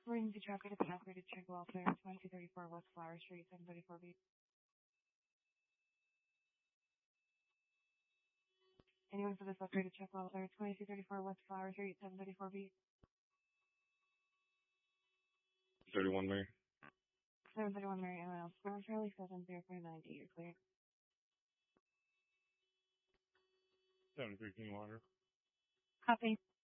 Emergency traffic at the operated check welfare, 2234 West Flower Street, 734B. Anyone for this operated check welfare, 2234 West Flower Street, 734B. 31 Mary. 731 Mary ML, Square Charlie 70490, you're clear. 73 King Water. Copy.